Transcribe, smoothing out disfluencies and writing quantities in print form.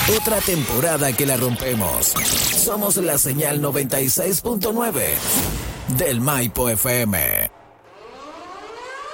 Otra temporada que la rompemos. Somos la señal 96.9 del Maipo FM.